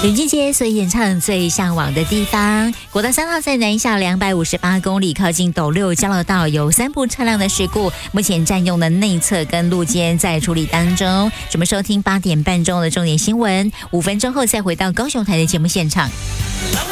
林俊杰所演唱《最向往的地方》。国道3号在南下258公里，靠近斗六交流道有3部车辆的事故，目前占用的内侧跟路肩在处理当中。准备收听8点半钟的重点新闻，5分钟后再回到高雄台的节目现场。